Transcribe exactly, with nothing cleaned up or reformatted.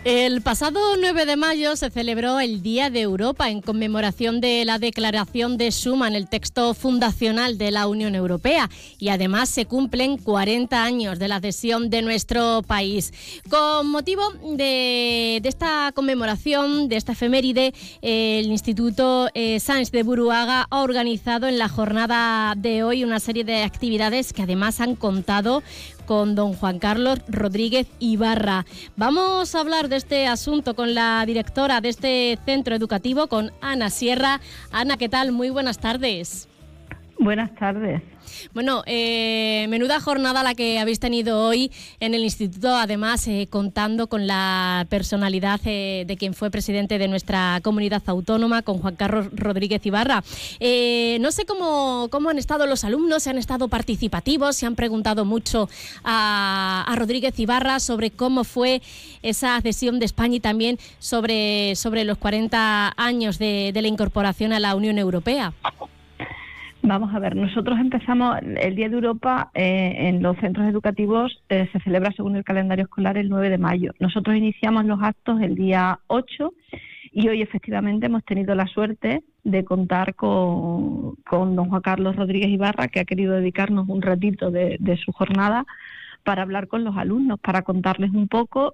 El pasado nueve de mayo se celebró el Día de Europa en conmemoración de la Declaración de Schuman, el texto fundacional de la Unión Europea, y además se cumplen cuarenta años de la adhesión de nuestro país. Con motivo de, de esta conmemoración, de esta efeméride, el Instituto eh, Sáenz de Buruaga ha organizado en la jornada de hoy una serie de actividades que además han contado con don Juan Carlos Rodríguez Ibarra. Vamos a hablar de este asunto con la directora de este centro educativo, con Ana Sierra. Ana, ¿qué tal? Muy buenas tardes. Buenas tardes. Bueno, eh, menuda jornada la que habéis tenido hoy en el instituto, además eh, contando con la personalidad eh, de quien fue presidente de nuestra comunidad autónoma, con Juan Carlos Rodríguez Ibarra. Eh, no sé cómo, cómo han estado los alumnos, si han estado participativos, si han preguntado mucho a, a Rodríguez Ibarra sobre cómo fue esa adhesión de España y también sobre, sobre los cuarenta años de, de la incorporación a la Unión Europea. Vamos a ver, nosotros empezamos el Día de Europa eh, en los centros educativos, eh, se celebra según el calendario escolar el nueve de mayo. Nosotros iniciamos los actos el día ocho y hoy efectivamente hemos tenido la suerte de contar con, con don Juan Carlos Rodríguez Ibarra, que ha querido dedicarnos un ratito de, de su jornada para hablar con los alumnos, para contarles un poco